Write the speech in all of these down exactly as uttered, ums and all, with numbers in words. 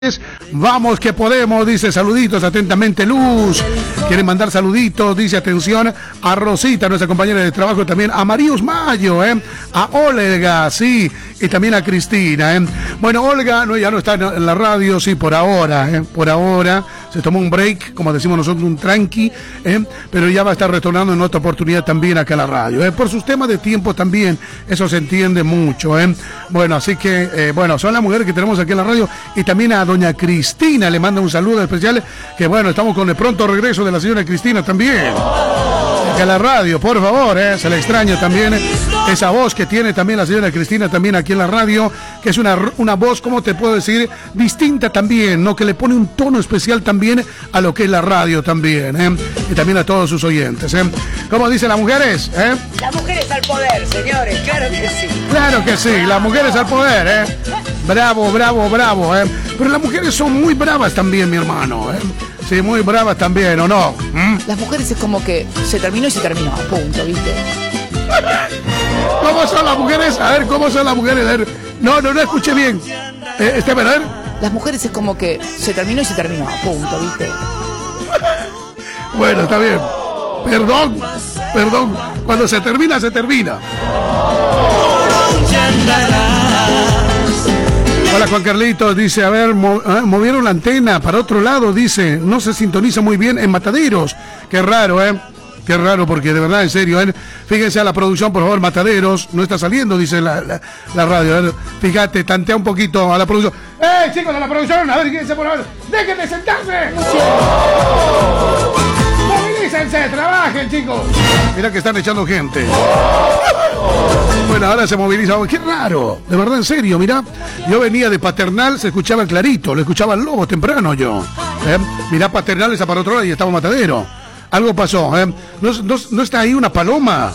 Vamos que podemos, dice saluditos, atentamente Luz. Quieren mandar saluditos, dice atención a Rosita, nuestra compañera de trabajo, también a Maríus Mayo, ¿eh? A Olga, sí, y también a Cristina, ¿eh? Bueno, Olga no, ya no está en la radio, sí, por ahora, ¿eh? Por ahora, se tomó un break, como decimos nosotros, un tranqui, ¿eh? Pero ya va a estar retornando en otra oportunidad también acá a la radio, ¿eh? Por sus temas de tiempo también, eso se entiende mucho, ¿eh? Bueno, así que, eh, bueno, son las mujeres que tenemos aquí en la radio, y también a doña Cristina le manda un saludo especial, que bueno, estamos con el pronto regreso de la señora Cristina también que a la radio, por favor, eh, se le extraña también esa voz que tiene también la señora Cristina también aquí en la radio, que es una, una voz, ¿cómo te puedo decir? Distinta también, ¿no? Que le pone un tono especial también a lo que es la radio también, ¿eh? Y también a todos sus oyentes, ¿eh? ¿Cómo dicen las mujeres? ¿Eh? Las mujeres al poder, señores, claro que sí. Claro que sí, las mujeres al poder, ¿eh? Bravo, bravo, bravo, ¿eh? Pero las mujeres son muy bravas también, mi hermano, ¿eh? Sí, muy bravas también, ¿o no? ¿Mm? Las mujeres es como que se terminó y se terminó, punto, ¿viste? ¿Cómo son las mujeres? A ver, ¿cómo son las mujeres? A ver. No, no, no escuché bien. Eh, este, a ver. Las mujeres es como que se terminó y se terminó, punto, ¿viste? Bueno, está bien. Perdón, perdón. Cuando se termina, se termina. Hola, Juan Carlitos, dice, a ver, mo ¿eh? movieron la antena para otro lado, dice, no se sintoniza muy bien en Mataderos. Qué raro, ¿eh? Qué raro, porque de verdad, en serio, ¿eh? Fíjense a la producción, por favor, Mataderos, no está saliendo, dice la, la, la radio, ¿eh? Fíjate, tantea un poquito a la producción. ¡Eh, chicos de la producción! A ver, fíjense, por favor, ¡dejen de sentarse! ¡Movilícense, trabajen, chicos! Mira que están echando gente. Bueno, ahora se moviliza. Qué raro, de verdad, en serio, mira. Yo venía de Paternal, se escuchaba clarito, lo escuchaba el lobo temprano yo. ¿Eh? Mirá, Paternal está para otro lado y estaba Matadero. Algo pasó, ¿eh? ¿No, no, no está ahí una paloma?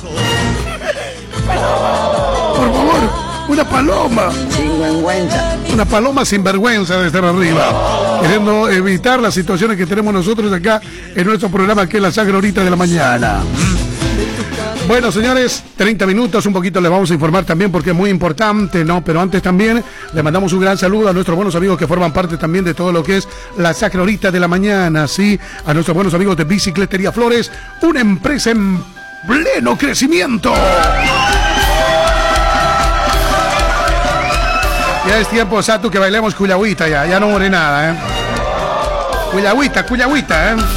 Por favor, una paloma. Sinvergüenza. Una paloma sinvergüenza de estar arriba, queriendo evitar las situaciones que tenemos nosotros acá en nuestro programa, que es la Sagra Horita de la Mañana. Bueno, señores, treinta minutos, un poquito les vamos a informar también porque es muy importante, ¿no? Pero antes también le mandamos un gran saludo a nuestros buenos amigos que forman parte también de todo lo que es la Sacra Horita de la Mañana, ¿sí? A nuestros buenos amigos de Bicicletería Flores, una empresa en pleno crecimiento. Ya es tiempo, Satu, que bailemos cuyagüita ya, ya no muere nada, ¿eh? Cuyagüita, cuyagüita, ¿eh?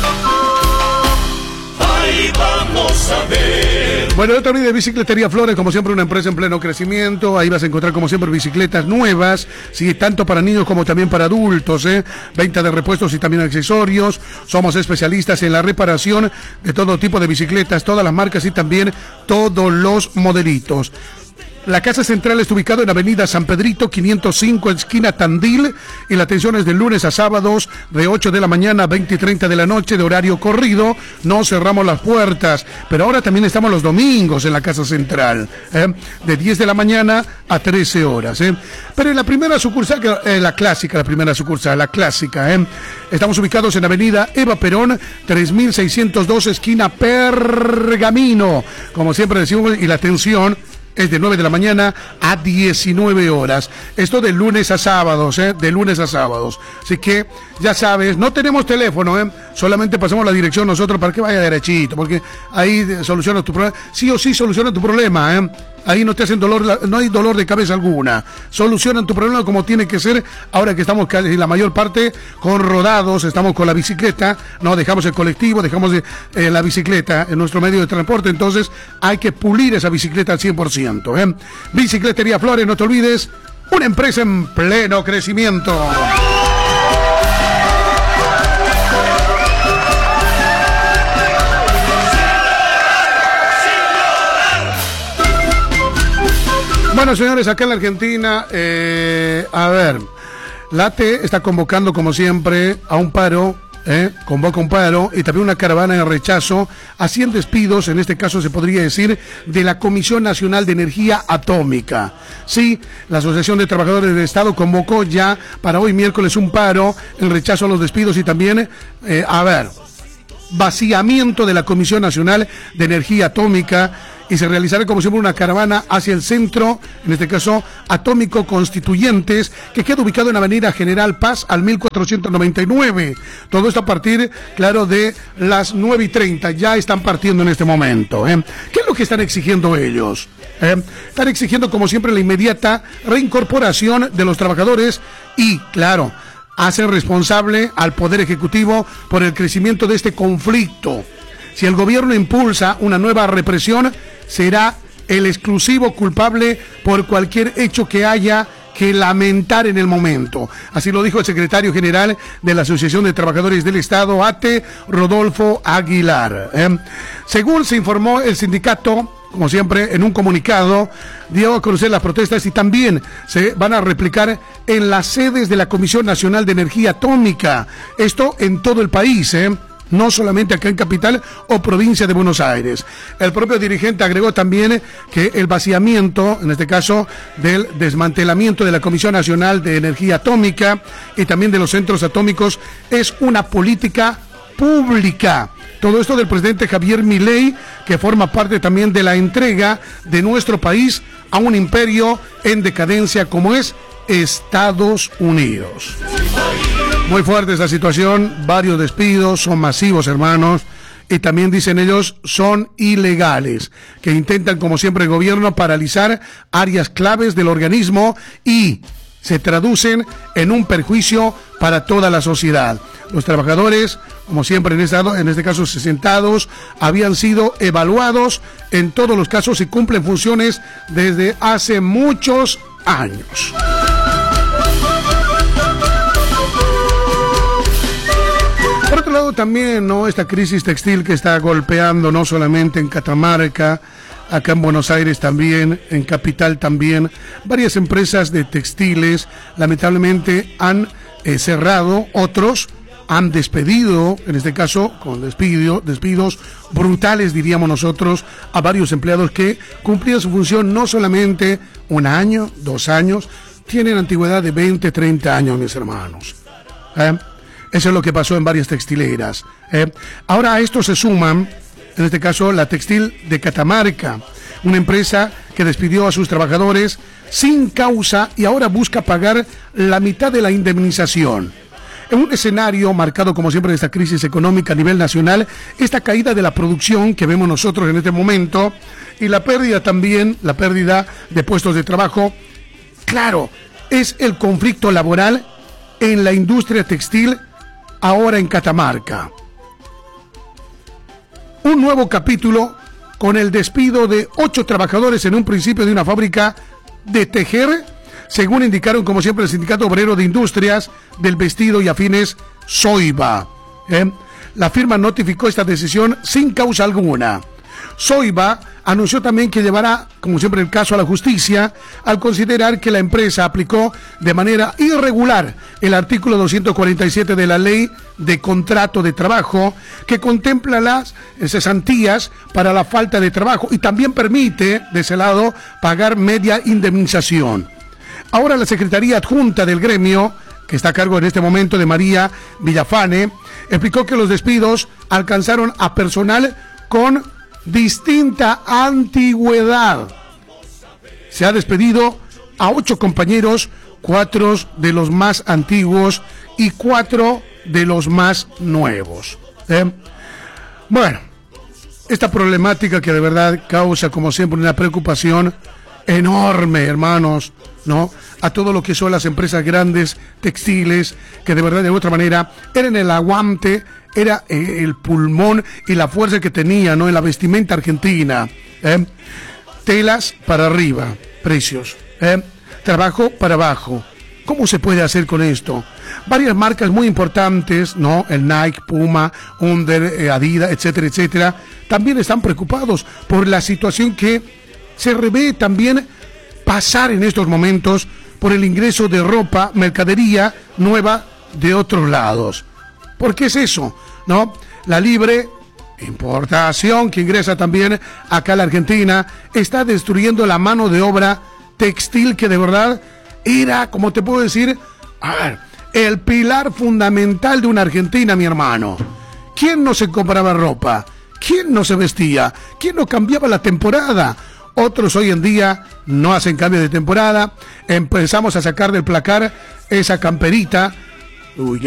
Ahí vamos a ver. Bueno, yo te olvidé de Bicicletería Flores, como siempre una empresa en pleno crecimiento. Ahí vas a encontrar como siempre bicicletas nuevas, sí, tanto para niños como también para adultos, ¿eh? Venta de repuestos y también accesorios. Somos especialistas en la reparación de todo tipo de bicicletas, todas las marcas y también todos los modelitos. La casa central está ubicada en Avenida San Pedrito, quinientos cinco, esquina Tandil, y la atención es de lunes a sábados, de ocho de la mañana a veinte y treinta de la noche, de horario corrido. No cerramos las puertas, pero ahora también estamos los domingos en la casa central, ¿eh? De diez de la mañana a trece horas, ¿eh? Pero en la primera sucursal, eh, la clásica, la primera sucursal, la clásica, ¿eh? Estamos ubicados en Avenida Eva Perón, tres mil seiscientos dos, esquina Pergamino, como siempre decimos, y la atención es de nueve de la mañana a diecinueve horas. Esto de lunes a sábados, ¿eh? De lunes a sábados. Así que, ya sabes, no tenemos teléfono, ¿eh? Solamente pasamos la dirección nosotros para que vaya derechito, porque ahí soluciona tu problema. Sí o sí soluciona tu problema, ¿eh? Ahí no te hacen dolor, no hay dolor de cabeza alguna. Solucionan tu problema como tiene que ser. Ahora que estamos casi la mayor parte con rodados, estamos con la bicicleta, no dejamos el colectivo, dejamos eh, la bicicleta en nuestro medio de transporte. Entonces hay que pulir esa bicicleta al cien por ciento, ¿eh? Bicicletería Flores, no te olvides, una empresa en pleno crecimiento. Bueno, señores, acá en la Argentina, eh, a ver, la A T E está convocando, como siempre, a un paro, eh, convoca un paro y también una caravana de rechazo a cien despidos, en este caso se podría decir, de la Comisión Nacional de Energía Atómica. Sí, la Asociación de Trabajadores del Estado convocó ya para hoy miércoles un paro, el rechazo a los despidos y también, eh, a ver, vaciamiento de la Comisión Nacional de Energía Atómica. y se realizará como siempre una caravana hacia el centro, en este caso Atómico Constituyentes, que queda ubicado en Avenida General Paz al mil cuatrocientos noventa y nueve. Todo esto a partir, claro, de las nueve y treinta. Ya están partiendo en este momento. ¿eh? ¿Qué es lo que están exigiendo ellos? ¿Eh? Están exigiendo como siempre la inmediata reincorporación de los trabajadores y, claro, hacen responsable al Poder Ejecutivo por el crecimiento de este conflicto. Si el gobierno impulsa una nueva represión, será el exclusivo culpable por cualquier hecho que haya que lamentar en el momento. Así lo dijo el secretario general de la Asociación de Trabajadores del Estado, A T E, Rodolfo Aguilar. ¿eh? Según se informó el sindicato, como siempre, en un comunicado, dio a conocer las protestas y también se van a replicar en las sedes de la Comisión Nacional de Energía Atómica. Esto en todo el país, ¿eh? no solamente acá en Capital o provincia de Buenos Aires. El propio dirigente agregó también que el vaciamiento, en este caso, del desmantelamiento de la Comisión Nacional de Energía Atómica y también de los centros atómicos es una política pública. Todo esto del presidente Javier Milei, que forma parte también de la entrega de nuestro país a un imperio en decadencia como es Estados Unidos. Muy fuerte esta situación, varios despidos, son masivos, hermanos, y también dicen ellos son ilegales, que intentan como siempre el gobierno paralizar áreas claves del organismo y se traducen en un perjuicio para toda la sociedad. Los trabajadores, como siempre en este, en este caso sesentados, habían sido evaluados en todos los casos y cumplen funciones desde hace muchos años. Por otro lado también, ¿no? Esta crisis textil que está golpeando no solamente en Catamarca, acá en Buenos Aires también, en Capital también, varias empresas de textiles lamentablemente han eh, cerrado, otros han despedido, en este caso con despido, despidos brutales diríamos nosotros, a varios empleados que cumplían su función no solamente un año, dos años, tienen antigüedad de veinte, treinta años, mis hermanos. ¿Eh? Eso es lo que pasó en varias textileras. ¿eh? Ahora a esto se suman, en este caso, la Textil de Catamarca, una empresa que despidió a sus trabajadores sin causa y ahora busca pagar la mitad de la indemnización. En un escenario marcado, como siempre, de esta crisis económica a nivel nacional, esta caída de la producción que vemos nosotros en este momento y la pérdida también, la pérdida de puestos de trabajo, claro, es el conflicto laboral en la industria textil ahora en Catamarca. Un nuevo capítulo con el despido de ocho trabajadores en un principio de una fábrica de tejer, según indicaron como siempre el Sindicato Obrero de Industrias del Vestido y Afines, Soiba. ¿eh? La firma notificó esta decisión sin causa alguna. Soiba anunció también que llevará, como siempre el caso, a la justicia al considerar que la empresa aplicó de manera irregular el artículo doscientos cuarenta y siete de la Ley de Contrato de Trabajo, que contempla las cesantías para la falta de trabajo y también permite, de ese lado, pagar media indemnización. Ahora la Secretaría Adjunta del gremio, que está a cargo en este momento de María Villafane, explicó que los despidos alcanzaron a personal con distinta antigüedad. Se ha despedido a ocho compañeros, cuatro de los más antiguos y cuatro de los más nuevos. ¿eh? Bueno, esta problemática que de verdad causa, como siempre, una preocupación enorme, hermanos, ¿no? A todo lo que son las empresas grandes textiles, que de verdad, de otra manera, eran el aguante, era el pulmón y la fuerza que tenía, ¿no? En la vestimenta argentina. ¿eh? Telas para arriba, precios. ¿eh? Trabajo para abajo. ¿Cómo se puede hacer con esto? Varias marcas muy importantes, ¿no? El Nike, Puma, Under, eh, Adidas, etcétera, etcétera, también están preocupados por la situación que se revé también pasar en estos momentos por el ingreso de ropa, mercadería nueva de otros lados. ¿Por qué es eso? ¿No? La libre importación que ingresa también acá a la Argentina está destruyendo la mano de obra textil que de verdad era, como te puedo decir, a ver, el pilar fundamental de una Argentina, mi hermano. ¿Quién no se compraba ropa? ¿Quién no se vestía? ¿Quién no cambiaba la temporada? Otros hoy en día no hacen cambio de temporada. Empezamos a sacar del placar esa camperita. Uy,